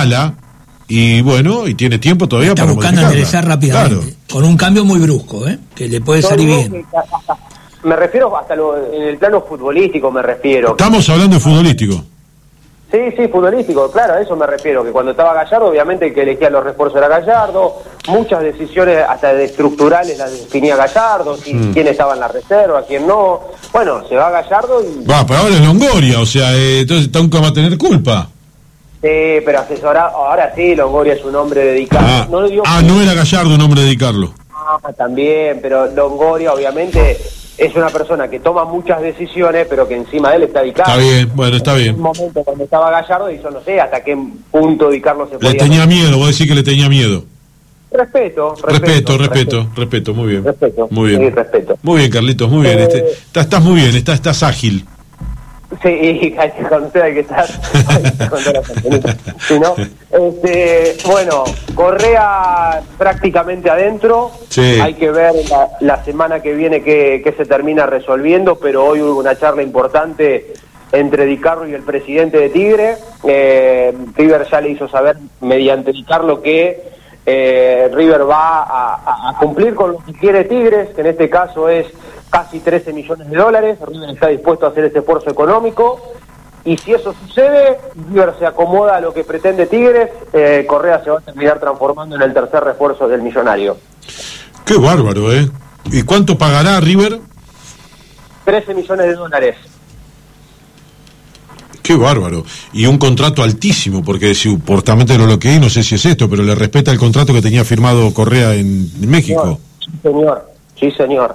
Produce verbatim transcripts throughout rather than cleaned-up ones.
mala, y bueno, y tiene tiempo todavía está para buscando enderezar rápidamente, claro. Con un cambio muy brusco, ¿eh? Que le puede salir bien. Me refiero hasta lo, en el plano futbolístico, me refiero. Estamos hablando de futbolístico. Sí, sí, futbolístico, claro, a eso me refiero, que cuando estaba Gallardo, obviamente el que elegía los refuerzos era Gallardo, muchas decisiones hasta de estructurales las definía Gallardo, si, mm. quién estaba en la reserva, quién no. Bueno, se va Gallardo y... Va, pero ahora es Longoria, o sea, eh, entonces nunca va a tener culpa. Sí, pero asesora, ahora sí, Longoria es un hombre dedicado. Ah, no, digo ah que... no era Gallardo un hombre dedicarlo. Ah, también, pero Longoria obviamente... es una persona que toma muchas decisiones, pero que encima de él está Di Carlo. Está bien, bueno, está bien. En un momento cuando estaba Gallardo, y yo no sé hasta qué punto Di Carlo se podía... Le tenía miedo, vos decís que le tenía miedo. Respeto, respeto. Respeto, respeto, respeto, muy bien. Respeto, muy bien. Sí, respeto. Muy bien, Carlitos, muy bien. Eh... Este, estás, estás muy bien, estás, estás ágil. Sí, hay que conocer, hay que estar, hay que conocer la gente. Si no, este, bueno, Correa prácticamente adentro, sí. Hay que ver la, la semana que viene qué, qué se termina resolviendo, pero hoy hubo una charla importante entre Di Carlo y el presidente de Tigre. eh, River ya le hizo saber mediante Di Carlo que eh, River va a, a, a cumplir con lo que quiere Tigres, que en este caso es casi trece millones de dólares. River está dispuesto a hacer ese esfuerzo económico, y si eso sucede, River se acomoda a lo que pretende Tigres, eh, Correa se va a terminar transformando en el tercer refuerzo del millonario. Qué bárbaro, ¿eh? ¿Y cuánto pagará River? trece millones de dólares. Qué bárbaro. Y un contrato altísimo, porque supuestamente no lo que hay, no sé si es esto, pero le respeta el contrato que tenía firmado Correa en, en México. Sí, señor. Sí, señor.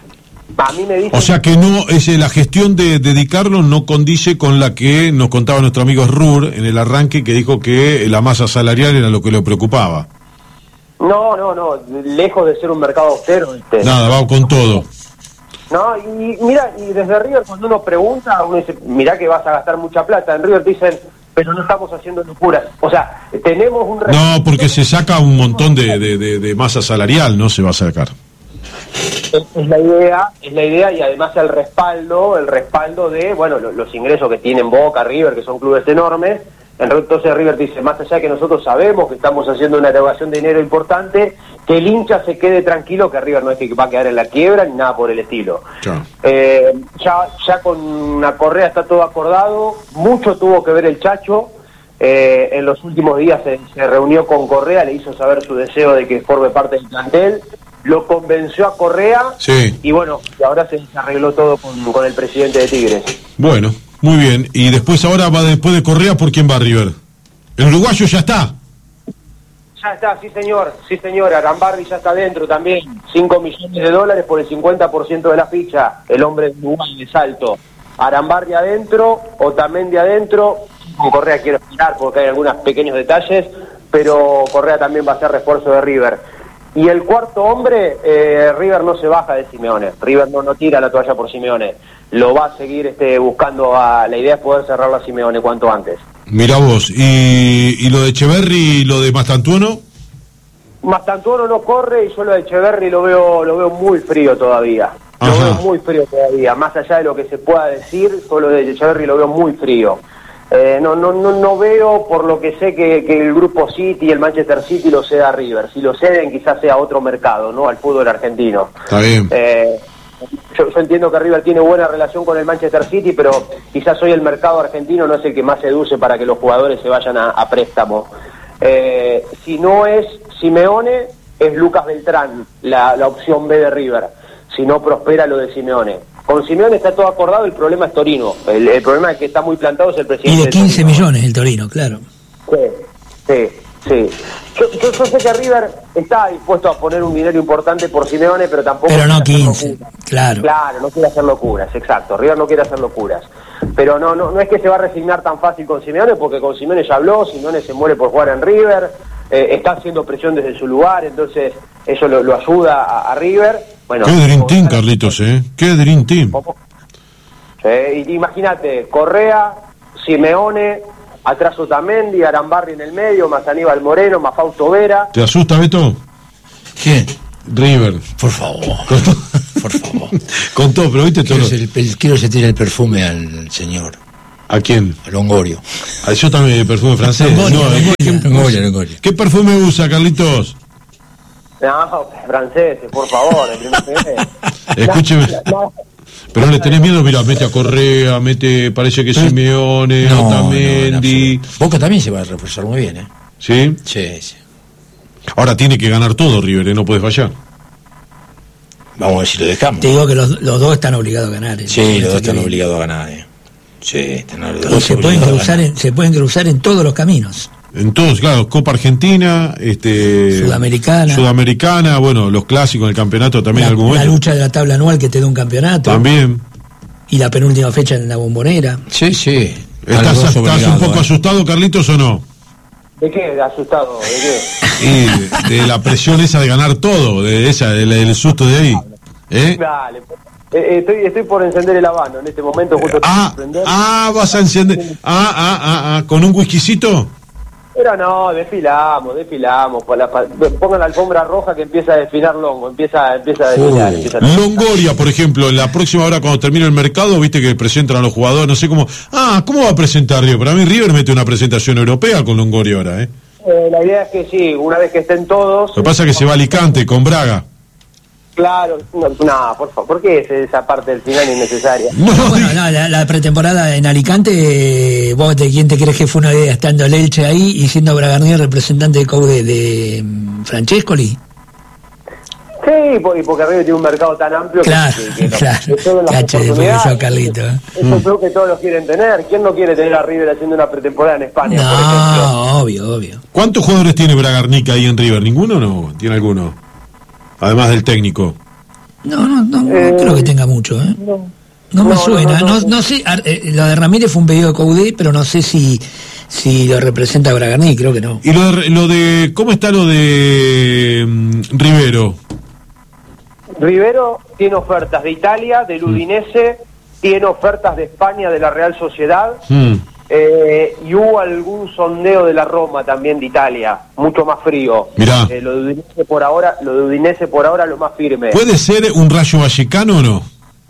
A mí me dicen... O sea que no, es la gestión de dedicarlo no condice con la que nos contaba nuestro amigo Rur en el arranque, que dijo que la masa salarial era lo que le preocupaba. No, no, no, lejos de ser un mercado austero. ¿Viste? Nada, va con todo. No, y mira, y desde River cuando uno pregunta, uno dice, mirá que vas a gastar mucha plata. En River dicen, pero no estamos haciendo locuras. O sea, tenemos un... No, porque se saca un montón de, de, de, de masa salarial, no se va a sacar. Es, es la idea, es la idea y además el respaldo, el respaldo de, bueno, lo, los ingresos que tienen Boca, River, que son clubes enormes. Entonces River dice, más allá de que nosotros sabemos que estamos haciendo una erogación de dinero importante, que el hincha se quede tranquilo, que River no es que va a quedar en la quiebra ni nada por el estilo. Eh, ya, ya con una Correa está todo acordado, mucho tuvo que ver el Chacho. Eh, en los últimos días se, se reunió con Correa, le hizo saber su deseo de que forme parte del plantel, lo convenció a Correa, sí. Y bueno, y ahora se arregló todo con, con el presidente de Tigres. Bueno, muy bien. Y después ahora va después de Correa, ¿por quién va River? El uruguayo ya está. Ya está, sí señor, sí señor, Arambarri ya está dentro también, cinco millones de dólares por el cincuenta por ciento de la ficha, el hombre de Uruguay de Salto. Arambarri adentro, Otamendi adentro, con Correa quiero esperar porque hay algunos pequeños detalles, pero Correa también va a ser refuerzo de River. Y el cuarto hombre, eh, River no se baja de Simeone, River no, no tira la toalla por Simeone, lo va a seguir este, buscando, a, la idea es poder cerrarlo a Simeone cuanto antes. Mirá vos, ¿y, y lo de Echeverri y lo de Mastantuono? Mastantuono no corre y yo lo de Echeverri lo veo, lo veo muy frío todavía. Lo Ajá. veo muy frío todavía, más allá de lo que se pueda decir, solo de Echeverri lo veo muy frío. Eh, no, no, no, no veo, por lo que sé, que, que el grupo City y el Manchester City lo ceda a River. Si lo ceden, quizás sea otro mercado, ¿no? Al fútbol argentino. Está bien. Eh, yo, yo entiendo que River tiene buena relación con el Manchester City, pero quizás hoy el mercado argentino no es el que más seduce para que los jugadores se vayan a, a préstamo. Eh, si no es Simeone, es Lucas Beltrán, la, la opción B de River. Si no prospera lo de Simeone. Con Simeone está todo acordado, el problema es Torino. El, el problema es que está muy plantado es el presidente. Y de quince millones el Torino, claro. Sí, sí, sí. Yo, yo, yo sé que River está dispuesto a poner un dinero importante por Simeone, pero tampoco... Pero no quince, claro. Claro, no quiere hacer locuras, exacto. River no quiere hacer locuras. Pero no, no, no es que se va a resignar tan fácil con Simeone, porque con Simeone ya habló, Simeone se muere por jugar en River, eh, está haciendo presión desde su lugar, entonces eso lo, lo ayuda a, a River. Bueno, qué Dream Team, Carlitos, ¿eh? Qué Dream Team. Sí, imagínate, Correa, Simeone, atrás Otamendi, Arambarri en el medio, más Aníbal Moreno, más Fausto Vera. ¿Te asusta, Beto? ¿Quién? River. Por favor. Por favor. Con todo, pero viste todo. Quiero, el, el, quiero sentir el perfume al, al señor. ¿A quién? A Longorio. Ah, yo también, perfume francés. Longorio, no, Longorio, ¿qué, Longorio, Longorio. ¿Qué perfume usa, Carlitos? No, franceses, por favor. Escúcheme. No, no. Pero no le tenés miedo, mira, mete a Correa, mete, parece que Simeone, No, Otamendi. no, no, Boca también se va a reforzar muy bien, ¿eh? ¿Sí? Sí, sí. Ahora tiene que ganar todo River, ¿eh? No puede fallar. Vamos a ver si lo dejamos. Te digo que los, los dos están obligados a ganar. ¿eh? Sí, los dos están Que- obligados a ganar, ¿eh? Sí, están los y dos se pueden obligados a cruzar ganar. en, se pueden cruzar en todos los caminos. En todos, claro, Copa Argentina, este Sudamericana. Sudamericana, bueno, los clásicos del campeonato también La, en algún la momento. lucha de la tabla anual que te da un campeonato. También. Y la penúltima fecha en la Bombonera. Sí, sí. ¿Estás, Están los dos estás un obligados, poco ¿eh? asustado, Carlitos, o no? ¿De qué? ¿Asustado? ¿De qué? Y de, de la presión esa de ganar todo, de esa, del, del susto de ahí. ¿Eh? Dale. Eh, eh, estoy, estoy por encender el habano en este momento. Justo Ah, estoy por prender. ah, vas a encender. Ah, ah, ah, ah, ¿con un whiskycito? Pero no, desfilamos, desfilamos. Por la, pa- pongan la alfombra roja que empieza a desfilar Longo, empieza, empieza a desfilar. Uh, empieza a Longoria, por ejemplo, en la próxima hora cuando termine el mercado, viste que presentan a los jugadores, no sé cómo. Ah, ¿cómo va a presentar River? Para mí River mete una presentación europea con Longoria ahora, ¿eh? Eh, la idea es que sí, una vez que estén todos. Lo que pasa es que se va a Alicante con Braga. Claro, no, no, por favor, ¿por qué es esa parte del final innecesaria? No, Bueno, no, la, la pretemporada en Alicante, eh, vos de quién te crees que fue una idea estando el Elche ahí y siendo Bragarnier representante de Coude de mm, Francescoli. Sí, por- y porque River tiene un mercado tan amplio que- Claro, que, que, claro. que todas las Cacho de oportunidades, eso, Carlito, ¿eh? Eso creo que todos los quieren tener. ¿Quién no quiere tener a River haciendo una pretemporada en España, por ejemplo? No, obvio, obvio. ¿Cuántos jugadores tiene Bragarnica ahí en River? ¿Ninguno o no? ¿Tiene alguno? Además del técnico. No, no, no, no Eh, creo que tenga mucho, ¿eh? No. No me No, suena, no, no, no, no sé, ar- eh, lo de Ramírez fue un pedido de Coudet, pero no sé si si lo representa Bragarni, creo que no. ¿Y lo de, lo de cómo está lo de mm, Rivero? Rivero tiene ofertas de Italia, del Udinese, tiene ofertas de España, de la Real Sociedad, Mm. eh, y hubo algún sondeo de la Roma también de Italia, mucho más frío. Mirá. Eh, lo de Udinese por ahora, lo de Udinese por ahora lo más firme. ¿Puede ser un Rayo Vallecano o no?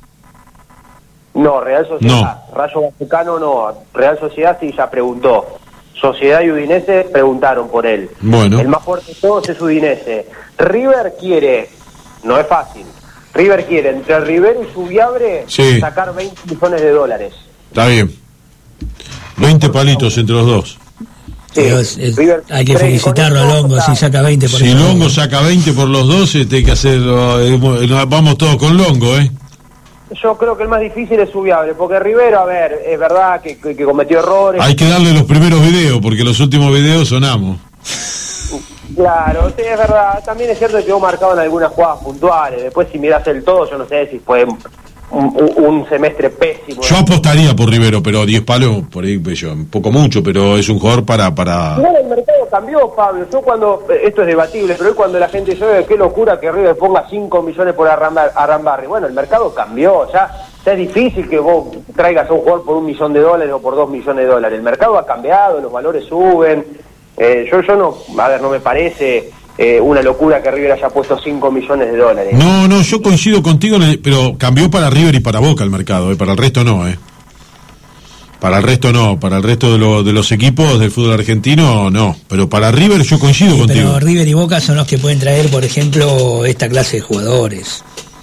No, Real Sociedad. Rayo Vallecano no. Real Sociedad sí ya preguntó. Sociedad y Udinese preguntaron por él. Bueno. El más fuerte de todos es Udinese. River quiere, no es fácil, River quiere entre Rivero y Subiabre Sí. sacar veinte millones de dólares. Está bien. veinte palitos entre los dos. Sí, Pero es- es- River hay que cree felicitarlo a con eso Longo está- si saca veinte por Si eso. Longo saca veinte por los dos, eh, tiene que hacer. eh, vamos todos con Longo, ¿eh? Yo creo que el más difícil es Subiabre, porque Rivero, a ver, es verdad que, que- que cometió errores. Hay que darle los primeros videos, porque los últimos videos sonamos. Claro, sí, es verdad. También es cierto que quedó marcado en algunas jugadas puntuales. Después, si miras el todo, yo no sé si fue un, un- un semestre pésimo. Yo apostaría por Rivero, pero diez palos, por ahí, pues yo, un poco mucho, pero es un jugador para. para... Igual el mercado cambió, Pablo. Yo cuando, eh, esto es debatible, pero hoy cuando la gente dice, "Oye, qué locura que River ponga cinco millones por Arrambar- Arrambarri". Bueno, el mercado cambió, ya, ya es difícil que vos traigas a un jugador por un millón de dólares o por dos millones de dólares. El mercado ha cambiado, los valores suben. Eh, yo, yo no, a ver, no me parece eh, una locura que River haya puesto cinco millones de dólares. No, no, yo coincido contigo, en el- pero cambió para River y para Boca el mercado, ¿eh? Para el resto no, ¿eh? Para el resto no, para el resto de, lo- de los equipos del fútbol argentino no, pero para River yo coincido Sí, contigo. pero River y Boca son los que pueden traer, por ejemplo, esta clase de jugadores.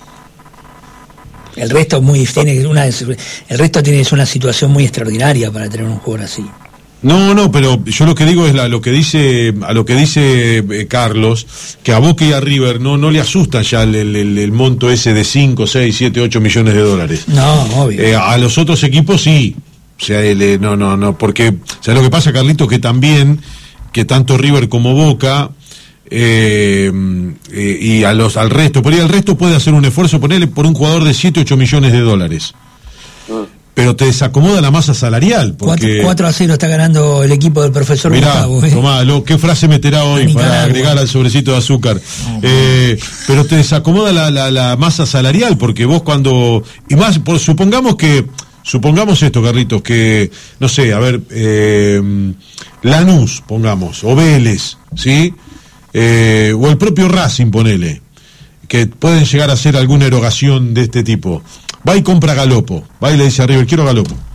El resto muy tiene una el resto tiene una situación muy extraordinaria para tener un jugador así. No, no, pero yo lo que digo es la, lo que dice a lo que dice eh, Carlos, que a Boca y a River no no le asusta ya el, el- el- el monto ese de cinco, seis, siete, ocho millones de dólares. No, obvio. Eh, a los otros equipos sí. O sea, el, eh, no, no, no, porque ¿sabes lo que pasa, Carlito? Que también, que tanto River como Boca eh, eh, y a los al resto, por ahí el resto puede hacer un esfuerzo, ponerle por un jugador de siete, ocho millones de dólares. Pero te desacomoda la masa salarial, porque... cuatro a cero está ganando el equipo del profesor Mirá, Gustavo, ¿eh? tomá, lo, ¿qué frase meterá hoy A para Nicaragua. agregar al sobrecito de azúcar? Eh, pero te desacomoda la, la, la masa salarial, porque vos cuando... Y más, por, supongamos que... Supongamos esto, Carlitos, que, no sé, a ver, eh, Lanús, pongamos, o Vélez, ¿sí? Eh, o el propio Racing, ponele, que pueden llegar a hacer alguna erogación de este tipo. Va y compra Galopo, va y le dice a River, quiero Galopo.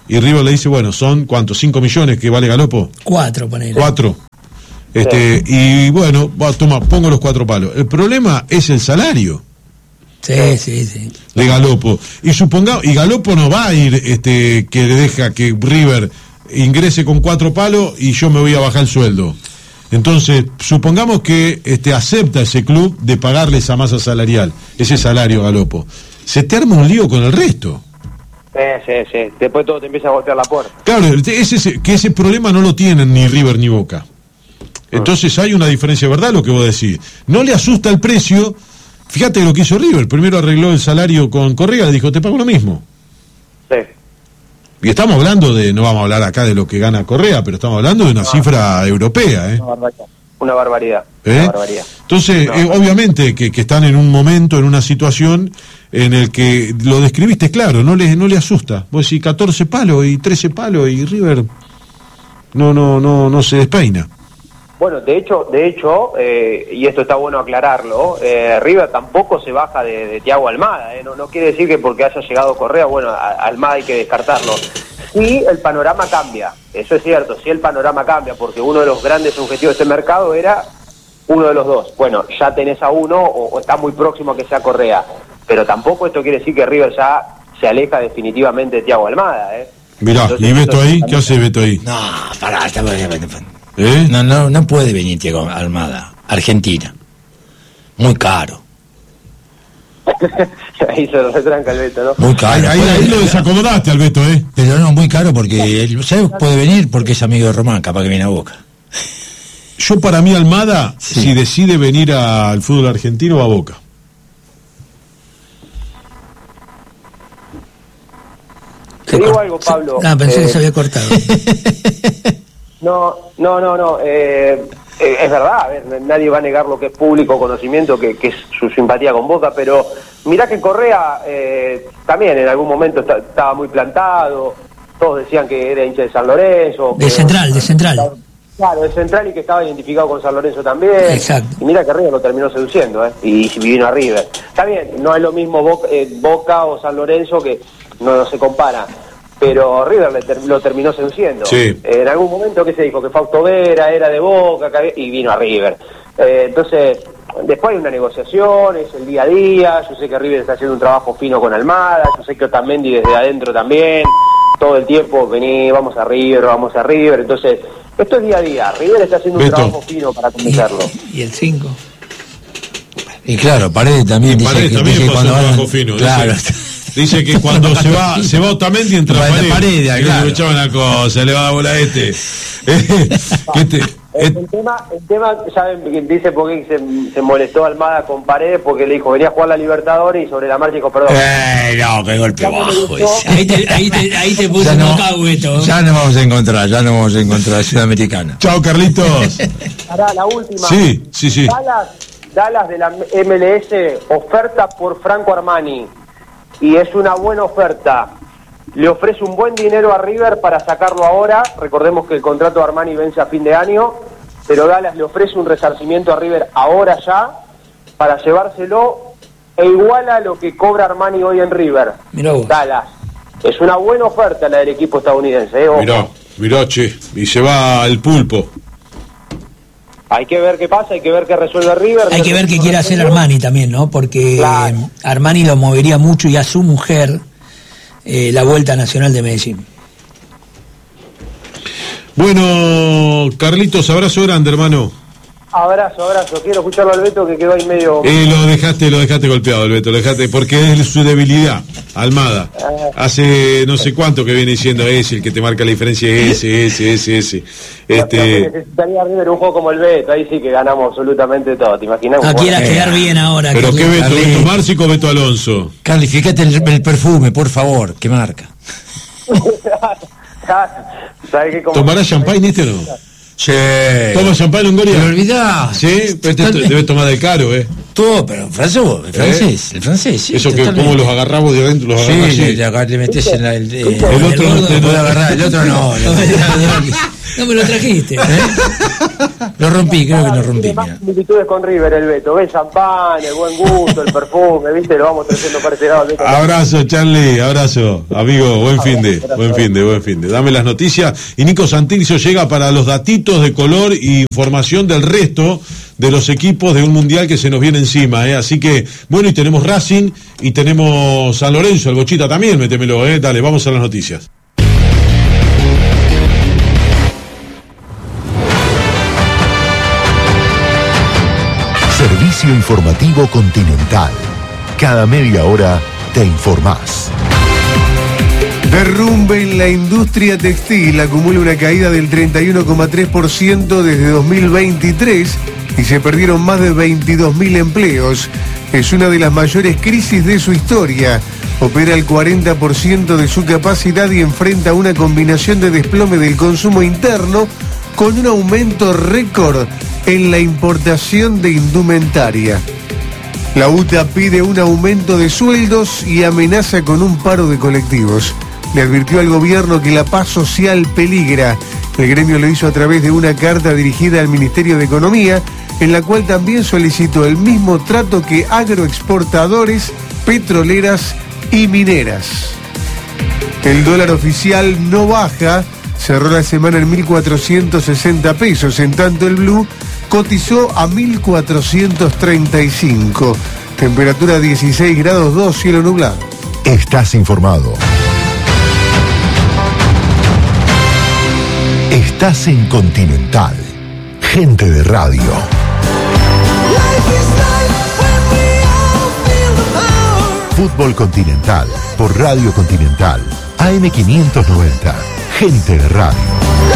y River le dice, bueno, son, ¿cuántos? ¿cinco millones que vale Galopo? Cuatro, ponele. Cuatro. Este, sí. Y bueno, va, toma, pongo los cuatro palos. El problema es el salario. Sí, sí, sí. De Galopo. Y supongamos, y Galopo no va a ir, este, que le deja que River ingrese con cuatro palos y yo me voy a bajar el sueldo. Entonces, supongamos que este, acepta ese club de pagarle esa masa salarial, ese salario a Galopo. Se te arma un lío con el resto. Sí, sí, sí. Después todo te empieza a golpear la puerta. Claro, ese, que ese problema no lo tienen ni River ni Boca. Entonces hay una diferencia, ¿verdad? Lo que vos decís. No le asusta el precio. Fíjate lo que hizo River. Primero arregló el salario con Correa, le dijo, te pago lo mismo. Sí. Y estamos hablando de, no vamos a hablar acá de lo que gana Correa, pero estamos hablando de una no, cifra europea, ¿eh? Una barbaridad. Una barbaridad. ¿Eh? Una barbaridad. Entonces, no, eh, obviamente que, que están en un momento, en una situación en el que lo describiste claro, no le, no le asusta. Vos decís catorce palos y trece palos y River no, no, no, no se despeina. Bueno, de hecho, de hecho, eh, y esto está bueno aclararlo, eh, River tampoco se baja de, de Thiago Almada, eh, no, no quiere decir que porque haya llegado Correa, bueno, a, a Almada hay que descartarlo. Sí, el panorama cambia, eso es cierto, sí el panorama cambia, porque uno de los grandes objetivos de este mercado era uno de los dos. Bueno, ya tenés a uno o, o está muy próximo a que sea Correa, pero tampoco esto quiere decir que River ya se aleja definitivamente de Thiago Almada, ¿eh? Mirá, entonces, ¿y Beto ahí? ¿Qué hace Beto ahí? No, pará, está bien. ¿Eh? No, no, no puede venir Thiago Almada, Argentina. Muy caro. Ahí se lo retranca el Beto, ¿no? Muy caro. Ahí, ahí, ahí lo desacomodaste al Beto, ¿eh? Pero no, muy caro porque él, ¿sabes? Puede venir porque es amigo de Román, capaz que viene a Boca. Yo para mí Almada, sí. Si decide venir al fútbol argentino, va a Boca. Te digo algo, Pablo. Ah, pensé eh, que se había cortado. No, no, no, no. Eh, eh, es verdad, a ver, nadie va a negar lo que es público conocimiento, que, que es su simpatía con Boca, pero mirá que Correa eh, también en algún momento está, estaba muy plantado, todos decían que era hincha de San Lorenzo. De que, Central, de Central. Claro, de Central y que estaba identificado con San Lorenzo también. Exacto. Y mira que River lo terminó seduciendo, ¿eh? Y, y vino a River. Está bien, no es lo mismo Boca, eh, Boca o San Lorenzo, que no, no se compara. Pero River le ter- lo terminó seduciendo. Sí. Eh, en algún momento, ¿qué se dijo? Que Fausto Vera era de Boca, que había... y vino a River. Eh, entonces, después hay una negociación, es el día a día. Yo sé que River está haciendo un trabajo fino con Almada, yo sé que Otamendi desde adentro también. Todo el tiempo, vení, vamos a River, vamos a River. Entonces, esto es día a día. River está haciendo Beto. un trabajo fino para convencerlo. Y, y el cinco. Y claro, Paredes también Y dice Paredes que, también dice pasó cuando un van- trabajo fino. Claro. Dice, dice que cuando se va se va Otamendi entra Bueno, Paredes. Paredes, Y claro. le echaban la cosa, le va a dar bola a este. Eh, que este El, el tema, el tema, ¿saben? Dice porque se, se molestó Almada con Paredes porque le dijo, venía a jugar la Libertadores y sobre la marcha dijo, perdón. Eh, no, qué golpe Ya no me bajo gustó. ese. Ahí te, ahí te, ahí te puso Ya un no, bocado, Beto. ya nos vamos a encontrar, ya nos vamos a encontrar, Sudamericana. Chao, Carlitos. Ahora, la última. Sí, sí, sí. Dallas, Dallas de la M L S oferta por Franco Armani y es una buena oferta. Le ofrece un buen dinero a River para sacarlo ahora. Recordemos que el contrato de Armani vence a fin de año, pero Dallas le ofrece un resarcimiento a River ahora ya para llevárselo e iguala lo que cobra Armani hoy en River. Mirá vos. Dallas. Es una buena oferta la del equipo estadounidense. ¿eh? Ojo. Mirá, mirá, che. Y se va el pulpo. Hay que ver qué pasa, hay que ver qué resuelve River. Hay que ver qué quiere hacer Armani también, ¿no? Porque Claro. eh, Armani lo movería mucho y a su mujer eh, la Vuelta Nacional de Medellín. Bueno, Carlitos, abrazo grande, hermano. Abrazo, abrazo. Quiero escucharlo al Beto que quedó ahí medio... Eh, lo dejaste, lo dejaste golpeado, Alberto, lo dejaste, porque es su debilidad, Almada. Hace no sé cuánto que viene diciendo ese, el que te marca la diferencia es ese, ese, ese, ese. Este, Necesitaría River un juego como el Beto, ahí sí que ganamos absolutamente todo, ¿te imaginas? No Un quieras juego- quedar bien ahora. pero que qué tú- Beto, Carlitos. Beto Márcico o Beto Alonso. Carly, fíjate el, el perfume, por favor, ¿qué marca? ¿Sabes qué? Como- ¿Tomará champagne este o no? Sí. ¿Toma champagne Longoria? ¿Te lo olvidás? Sí, pero este Totalmente. debe tomar del caro, ¿eh? Todo, pero el francés, el francés, el francés, sí. Eso que totalmente. como los agarramos de adentro, los agarramos Sí, así. le, le, le metés en la, el, eh, El otro el no gordo te no no puede agarrar, el otro no. No me lo trajiste. Lo rompí, creo que lo rompí. Tiene más Mira. similitudes con River el Beto. Ve el champán, el buen gusto, el perfume, ¿viste? Lo vamos trayendo para este lado. el Beto. Abrazo, Charlie, abrazo. Amigo, buen fin de, buen fin de, buen fin de. Dame las noticias. Y Nico Santilcio llega para los datitos de color e información del resto de los equipos de un mundial que se nos viene encima, ¿eh? Así que, bueno, y tenemos Racing y tenemos San Lorenzo, el Bochita también, métemelo, ¿eh? Dale, vamos a las noticias. Servicio informativo Continental. Cada media hora te informás. Derrumbe en la industria textil acumula una caída del treinta y uno coma tres por ciento desde dos mil veintitrés y se perdieron más de veintidós mil empleos. Es una de las mayores crisis de su historia. Opera el cuarenta por ciento de su capacidad y enfrenta una combinación de desplome del consumo interno con un aumento récord en la importación de indumentaria. La U T A pide un aumento de sueldos y amenaza con un paro de colectivos. Le advirtió al gobierno que la paz social peligra. El gremio lo hizo a través de una carta dirigida al Ministerio de Economía, en la cual también solicitó el mismo trato que agroexportadores, petroleras y mineras. El dólar oficial no baja, cerró la semana en mil cuatrocientos sesenta pesos, en tanto el blue cotizó a mil cuatrocientos treinta y cinco. Temperatura dieciséis grados dos, cielo nublado. Estás informado. Estás en Continental. Gente de radio. Fútbol Continental por Radio Continental. A M quinientos noventa. Gente de radio.